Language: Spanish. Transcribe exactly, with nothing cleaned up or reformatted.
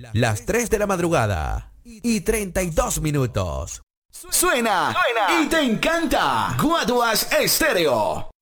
las tres de la madrugada y treinta y dos minutos. Suena, Suena y te encanta. Guaduas Estéreo.